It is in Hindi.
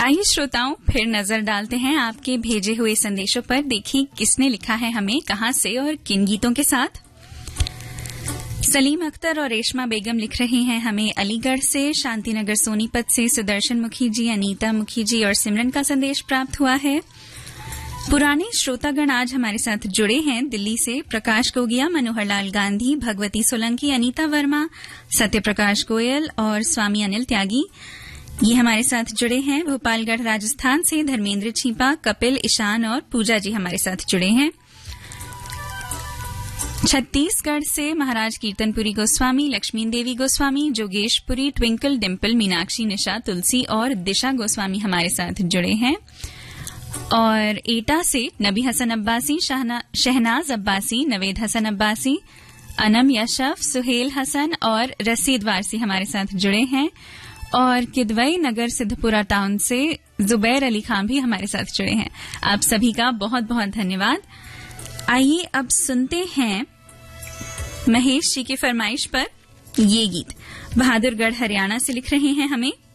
आइए श्रोताओं, फिर नजर डालते हैं आपके भेजे हुए संदेशों पर। देखिए किसने लिखा है हमें, कहां से और किन गीतों के साथ। सलीम अख्तर और रेशमा बेगम लिख रही हैं हमें अलीगढ़ से, शांतिनगर सोनीपत से सुदर्शन मुखीजी, अनीता मुखीजी और सिमरन का संदेश प्राप्त हुआ है। पुराने श्रोतागण आज हमारे साथ जुड़े हैं दिल्ली से। प्रकाश गोगिया, मनोहर लाल गांधी, भगवती सोलंकी, अनीता वर्मा, सत्यप्रकाश गोयल और स्वामी अनिल त्यागी, ये हमारे साथ जुड़े हैं। भोपालगढ़ राजस्थान से धर्मेंद्र छिपा, कपिल, ईशान और पूजा जी हमारे साथ जुड़े हैं। छत्तीसगढ़ से महाराज कीर्तनपुरी गोस्वामी, लक्ष्मी देवी गोस्वामी, जोगेशपुरी, ट्विंकल, डिम्पल, मीनाक्षी, निशा, तुलसी और दिशा गोस्वामी हमारे साथ जुड़े हैं। और एटा से नबी हसन अब्बासी, शहनाज अब्बासी, नवेद हसन अब्बासी, अनम यशफ, सुहेल हसन और रसीद वारसी हमारे साथ जुड़े हैं। और किदवई नगर सिद्धपुरा टाउन से जुबैर अली खान भी हमारे साथ जुड़े हैं। आप सभी का बहुत बहुत धन्यवाद। आइए अब सुनते हैं महेश जी की फरमाइश पर ये गीत। बहादुरगढ़ हरियाणा से लिख रहे हैं हमें